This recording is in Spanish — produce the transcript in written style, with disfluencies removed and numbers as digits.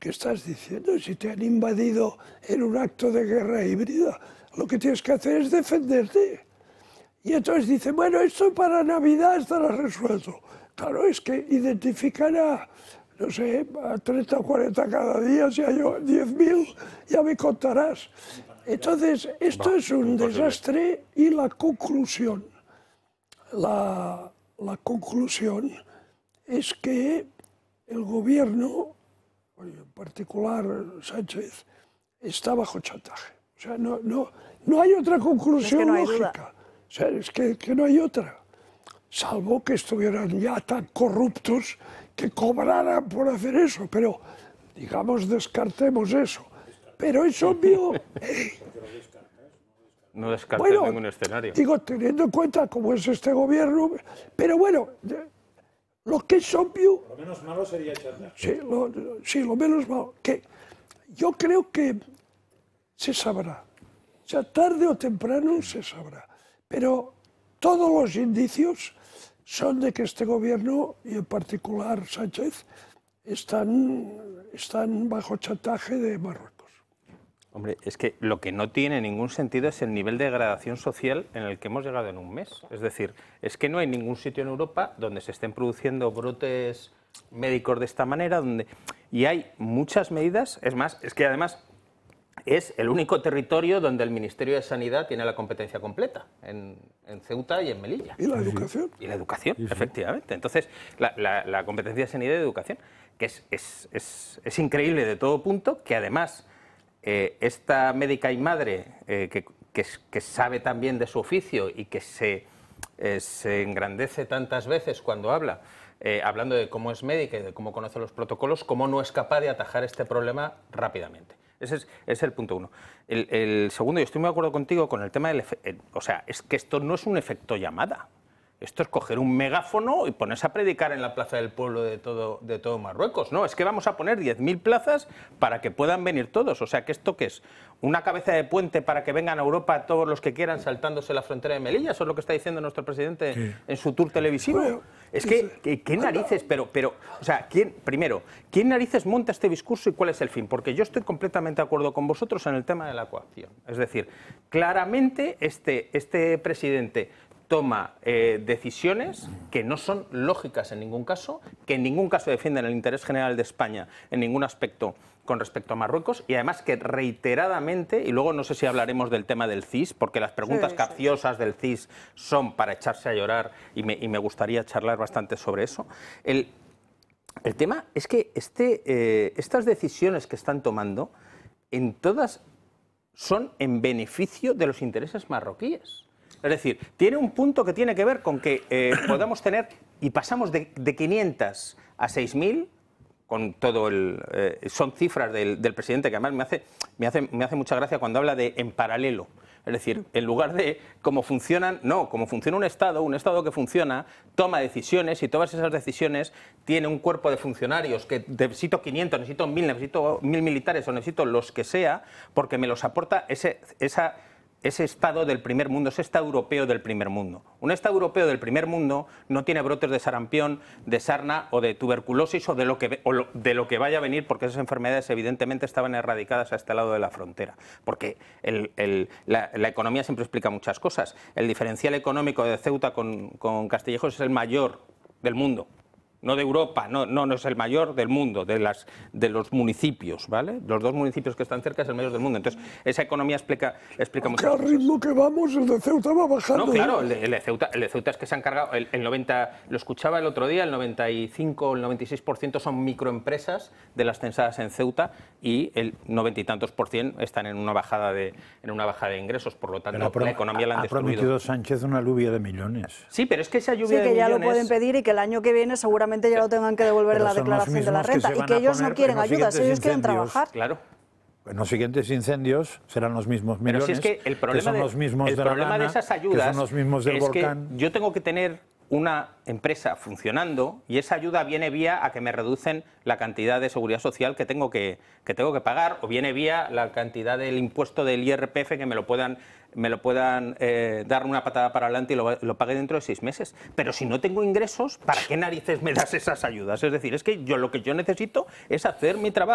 ¿qué estás diciendo? Si te han invadido en un acto de guerra híbrida, lo que tienes que hacer es defenderte. Y entonces dice, bueno, esto para Navidad estará resuelto. Claro, es que identifican a, no sé, a 30 o 40 cada día, si hay 10.000, ya me contarás. Entonces, esto es un desastre y la conclusión, la conclusión es que el gobierno, en particular Sánchez, está bajo chantaje. O sea, no hay otra conclusión lógica. O sea, es que no hay otra. Salvo que estuvieran ya tan corruptos que cobraran por hacer eso. Pero, digamos, descartemos eso. Pero es obvio... No descartes ningún escenario. Digo, teniendo en cuenta cómo es este gobierno... Pero bueno, lo que es obvio... Lo menos malo sería chantaje. Sí, lo menos malo. Que yo creo que se sabrá. O sea, tarde o temprano se sabrá. Pero todos los indicios son de que este gobierno, y en particular Sánchez, están bajo chantaje de Marruecos. Hombre, es que lo que no tiene ningún sentido es el nivel de degradación social en el que hemos llegado en un mes. Es decir, es que no hay ningún sitio en Europa donde se estén produciendo brotes médicos de esta manera, y hay muchas medidas. Es más, es que además es el único territorio donde el Ministerio de Sanidad tiene la competencia completa, en Ceuta y en Melilla. ¿Y la educación? Y la educación, efectivamente. Entonces, la competencia de sanidad y de educación, que es increíble de todo punto, que además esta médica y madre que sabe también de su oficio y que se engrandece tantas veces cuando habla, hablando de cómo es médica y de cómo conoce los protocolos, cómo no es capaz de atajar este problema rápidamente. Ese es el punto uno. El segundo, yo estoy muy de acuerdo contigo con el tema del o sea, es que esto no es un efecto llamada. Esto es coger un megáfono y ponerse a predicar en la plaza del pueblo de todo Marruecos. No, es que vamos a poner 10.000 plazas para que puedan venir todos. O sea, ¿que esto qué es? ¿Una cabeza de puente para que vengan a Europa todos los que quieran saltándose la frontera de Melilla? Eso es lo que está diciendo nuestro presidente en su tour televisivo. Bueno, es que, ¿qué narices? Pero, o sea, ¿quién narices monta este discurso y cuál es el fin? Porque yo estoy completamente de acuerdo con vosotros en el tema de la coacción. Es decir, claramente este presidente toma decisiones que no son lógicas en ningún caso, que en ningún caso defienden el interés general de España en ningún aspecto con respecto a Marruecos, y además que reiteradamente, y luego no sé si hablaremos del tema del CIS, porque las preguntas capciosas del CIS son para echarse a llorar, y me gustaría charlar bastante sobre eso. El tema es que estas decisiones que están tomando, en todas son en beneficio de los intereses marroquíes. Es decir, tiene un punto que tiene que ver con que podamos tener, y pasamos de 500 a 6.000, con todo son cifras del presidente que además me hace mucha gracia cuando habla de en paralelo. Es decir, en lugar de cómo funcionan, no, como funciona un Estado que funciona, toma decisiones, y todas esas decisiones tiene un cuerpo de funcionarios que necesito 500, necesito 1.000, necesito 1.000 militares o necesito los que sea, porque me los aporta ese Estado del primer mundo, ese Estado europeo del primer mundo. Un Estado europeo del primer mundo no tiene brotes de sarampión, de sarna o de tuberculosis o de lo que vaya a venir, porque esas enfermedades evidentemente estaban erradicadas a este lado de la frontera. Porque la economía siempre explica muchas cosas. El diferencial económico de Ceuta con Castillejos es el mayor del mundo. No de Europa, no es el mayor del mundo, de los municipios, ¿vale? Los dos municipios que están cerca es el mayor del mundo. Entonces, esa economía explica muchas cosas. Al ritmo que vamos, el de Ceuta va bajando. No, claro, el de Ceuta es que se han cargado, el 90, lo escuchaba el otro día, el 95 o el 96% son microempresas de las censadas en Ceuta, y el 90 y tantos % están en una bajada de ingresos. Por lo tanto, la economía la han destruido. Ha prometido Sánchez una lluvia de millones. Sí, pero es que esa lluvia de millones... Sí, que ya lo pueden pedir y que el año que viene seguramente ya lo tengan que devolver en la declaración de la renta, y que ellos no quieren ayudas, ellos quieren trabajar. Claro. En los siguientes incendios serán los mismos millones, pero si es que el problema son los mismos de la Rana, de esas ayudas, que son los mismos del volcán. Que yo tengo que tener una empresa funcionando, y esa ayuda viene vía a que me reducen la cantidad de seguridad social que tengo que pagar, o viene vía la cantidad del impuesto del IRPF que me lo puedan dar una patada para adelante y lo pague dentro de 6 meses. Pero si no tengo ingresos, ¿para qué narices me das esas ayudas? Es decir, es que lo que yo necesito es hacer mi trabajo.